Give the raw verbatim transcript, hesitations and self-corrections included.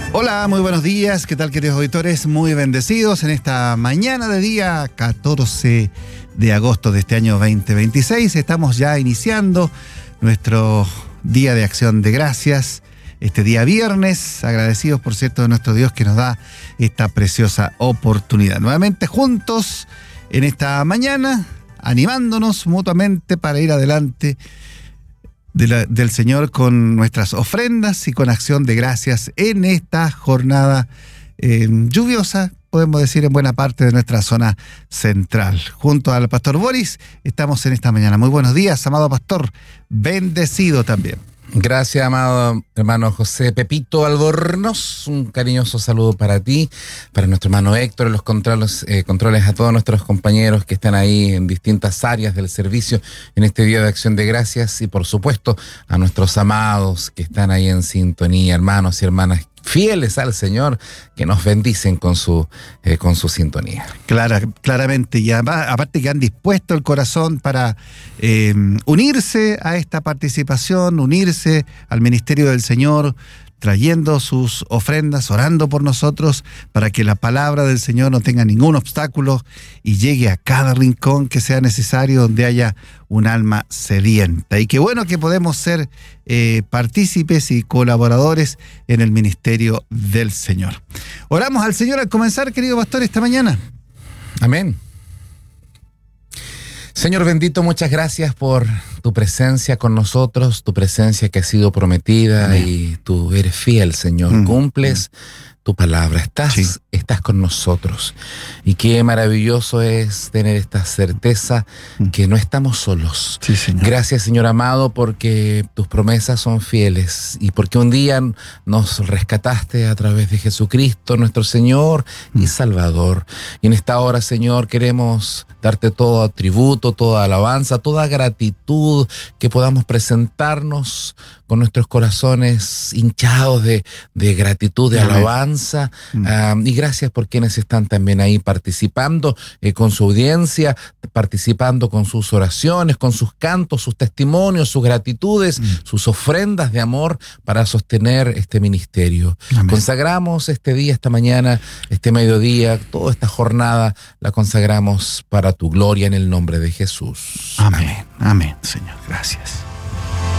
Hola, muy buenos días. ¿Qué tal, queridos auditores? Muy bendecidos en esta mañana de día catorce de agosto de este año veinte veintiséis. Estamos ya iniciando nuestro Día de Acción de Gracias, este día viernes, agradecidos por cierto de nuestro Dios que nos da esta preciosa oportunidad. Nuevamente juntos en esta mañana, animándonos mutuamente para ir adelante De la, del Señor con nuestras ofrendas y con acción de gracias en esta jornada eh, lluviosa, podemos decir, en buena parte de nuestra zona central. Junto al pastor Boris, estamos en esta mañana. Muy buenos días, amado pastor, bendecido también. Gracias, amado hermano José Pepito Albornoz. Un cariñoso saludo para ti, para nuestro hermano Héctor, en los controles, eh, controles a todos nuestros compañeros que están ahí en distintas áreas del servicio en este Día de Acción de Gracias y, por supuesto, a nuestros amados que están ahí en sintonía, hermanos y hermanas fieles al Señor, que nos bendicen con su eh, con su sintonía. Clara, claramente, y además, aparte que han dispuesto el corazón para eh, unirse a esta participación, unirse al ministerio del Señor, trayendo sus ofrendas, orando por nosotros, para que la palabra del Señor no tenga ningún obstáculo y llegue a cada rincón que sea necesario, donde haya un alma sedienta. Y qué bueno que podemos ser eh, partícipes y colaboradores en el ministerio del Señor. Oramos al Señor al comenzar, querido pastor, esta mañana. Amén. Señor bendito, muchas gracias por tu presencia con nosotros, tu presencia que ha sido prometida. Amén. Y tú eres fiel, Señor, mm. cumples mm. tu palabra, estás, sí. estás con nosotros. Y qué maravilloso es tener esta certeza mm. que no estamos solos. Sí, Señor. Gracias, Señor amado, porque tus promesas son fieles y porque un día nos rescataste a través de Jesucristo, nuestro Señor mm. y Salvador. Y en esta hora, Señor, queremos darte todo tributo, toda alabanza, toda gratitud, que podamos presentarnos con nuestros corazones hinchados de, de gratitud, de Amén. alabanza. Mm. Uh, y gracias por quienes están también ahí participando eh, con su audiencia, participando con sus oraciones, con sus cantos, sus testimonios, sus gratitudes, mm. sus ofrendas de amor para sostener este ministerio. Amén. Consagramos este día, esta mañana, este mediodía, toda esta jornada la consagramos para tu gloria en el nombre de Jesús. Amén. Amén, Señor. Gracias.